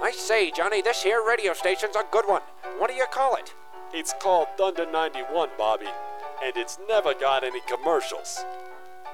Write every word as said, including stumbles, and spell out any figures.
I say, Johnny, this here radio station's a good one. What do you call it? It's called Thunder ninety-one, Bobby, and it's never got any commercials.